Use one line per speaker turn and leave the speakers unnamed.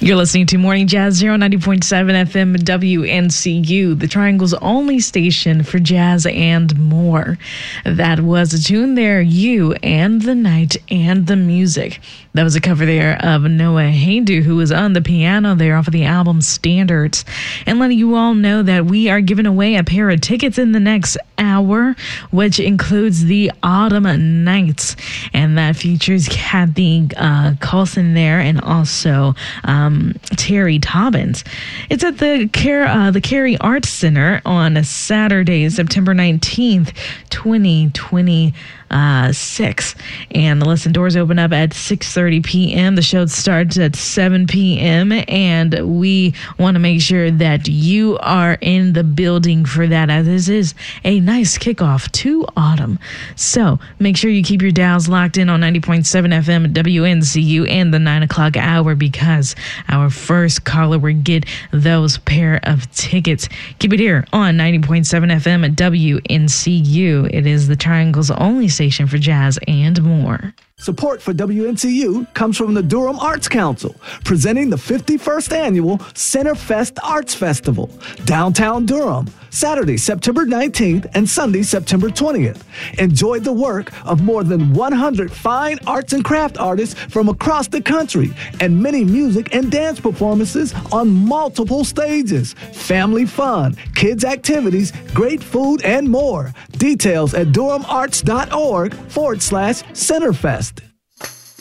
You're listening to Morning Jazz 90.7 FM WNCU, the Triangle's only station for jazz and more. That was a tune there, You and the Night and the Music. That was a cover there of Noah Hindu, who was on the piano there off of the album Standards. And letting you all know that we are giving away a pair of tickets in the next hour, which includes the Autumn Nights. And that features Kathy Coulson there and also Terry Tobbins. It's at the Cary Arts Center on Saturday, September 19th, 2026. And the listen doors open up at 6:30 p.m. The show starts at 7 p.m. and we want to make sure that you are in the building for that, as this is a nice kickoff to autumn. So make sure you keep your dials locked in on 90.7 FM at WNCU and the 9 o'clock hour, because our first caller will get those pair of tickets. Keep it here on 90.7 FM at WNCU. It is the Triangle's only station for jazz and more.
Support for WNCU comes from the Durham Arts Council, presenting the 51st Annual Centerfest Arts Festival, downtown Durham, Saturday, September 19th and Sunday, September 20th. Enjoy the work of more than 100 fine arts and craft artists from across the country and many music and dance performances on multiple stages. Family fun, kids activities, great food, and more. Details at durhamarts.org/Centerfest.